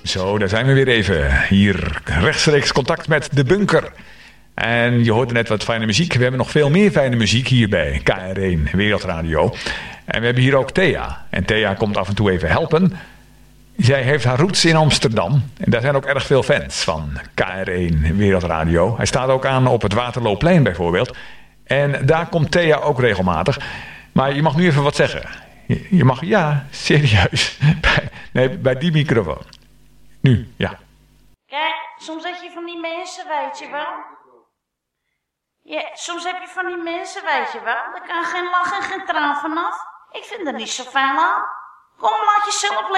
Zo, daar zijn we weer even. Hier rechtstreeks contact met de bunker. En je hoorde net wat fijne muziek. We hebben nog veel meer fijne muziek hier bij KR1 Wereldradio. En we hebben hier ook Thea. En Thea komt af en toe even helpen. Zij heeft haar roots in Amsterdam. En daar zijn ook erg veel fans van KR1 Wereldradio. Hij staat ook aan op het Waterlooplein bijvoorbeeld. En daar komt Thea ook regelmatig. Maar je mag nu even wat zeggen. Je mag, ja, serieus. Bij die microfoon. Nu, ja. Kijk, soms heb je van die mensen, weet je wel. Ja, soms heb je van die mensen, weet je wel. Daar kan geen lach en geen traan vanaf. Ik vind er niet zo fijn aan. Kom, laat jezelf